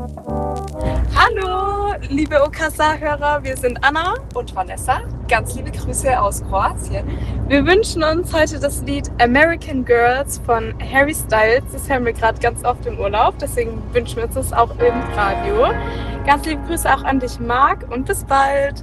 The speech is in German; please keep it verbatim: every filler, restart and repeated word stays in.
Hallo, liebe Okasa-Hörer, wir sind Anna und Vanessa. Ganz liebe Grüße aus Kroatien. Wir wünschen uns heute das Lied American Girls von Harry Styles. Das hören wir gerade ganz oft im Urlaub, deswegen wünschen wir uns das auch im Radio. Ganz liebe Grüße auch an dich, Marc, und bis bald.